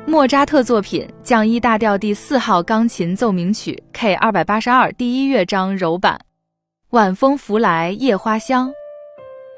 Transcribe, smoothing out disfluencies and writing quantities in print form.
莫扎特作品降一大调第4号钢琴奏鸣曲 K282 第1乐章柔版。晚风拂来夜花香，